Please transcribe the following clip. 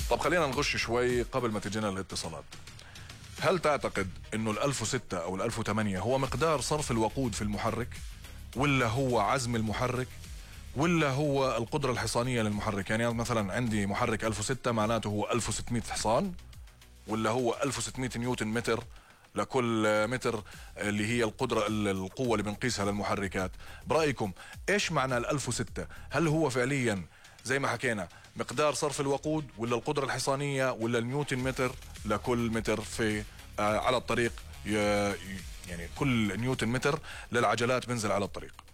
طب خلينا نغش شوي قبل ما تجينا الاتصالات. هل تعتقد انه ال 1006 او ال 1008 هو مقدار صرف الوقود في المحرك، ولا هو عزم المحرك، ولا هو القدرة الحصانية للمحرك؟ يعني مثلا عندي محرك 1006 معناته هو 1600 حصان، ولا هو 1600 نيوتن متر لكل متر اللي هي القوة اللي بنقيسها للمحركات؟ برأيكم ايش معنى ال 1006؟ هل هو فعليا زي ما حكينا مقدار صرف الوقود، ولا القدرة الحصانية، ولا النيوتن متر لكل متر في على الطريق؟ يعني كل نيوتن متر للعجلات بنزل على الطريق.